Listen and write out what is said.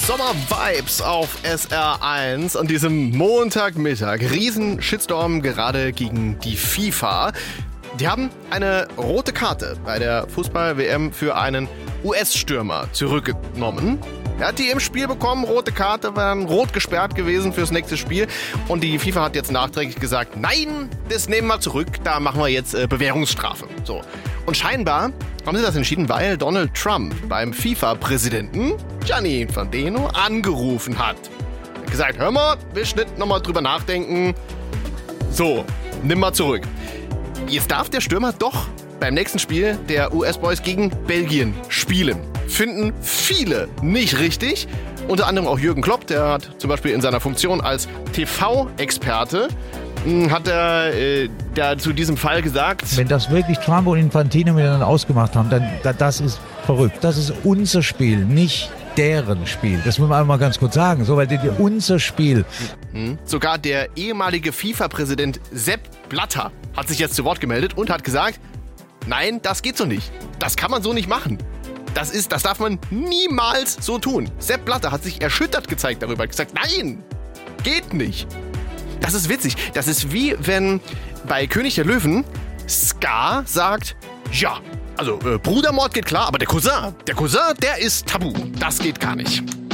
Sommer-Vibes auf SR1 an diesem Montagmittag. Riesen-Shitstorm gerade gegen die FIFA. Die haben eine rote Karte bei der Fußball-WM für einen US-Stürmer zurückgenommen. Er hat die im Spiel bekommen, rote Karte, war rot gesperrt gewesen fürs nächste Spiel. Und die FIFA hat jetzt nachträglich gesagt, nein, das nehmen wir zurück, da machen wir jetzt Bewährungsstrafe. So. Und scheinbar haben sie das entschieden, weil Donald Trump beim FIFA-Präsidenten Gianni Infantino angerufen hat. Er hat gesagt, hör mal, willst du nicht nochmal drüber nachdenken? So, nimm mal zurück. Jetzt darf der Stürmer doch beim nächsten Spiel der US-Boys gegen Belgien spielen. Finden viele nicht richtig. Unter anderem auch Jürgen Klopp, der hat zum Beispiel in seiner Funktion als TV-Experte hat er zu diesem Fall gesagt: Wenn das wirklich Trump und Infantino miteinander ausgemacht haben, dann das ist verrückt. Das ist unser Spiel, nicht deren Spiel. Das muss man einmal ganz kurz sagen. So, weil unser Spiel. Sogar der ehemalige FIFA-Präsident Sepp Blatter hat sich jetzt zu Wort gemeldet und hat gesagt, nein, das geht so nicht. Das kann man so nicht machen. Das darf man niemals so tun. Sepp Blatter hat sich erschüttert gezeigt darüber, hat gesagt, nein, geht nicht. Das ist witzig. Das ist wie wenn bei König der Löwen Scar sagt, ja, also Brudermord geht klar, aber der Cousin, der ist tabu. Das geht gar nicht.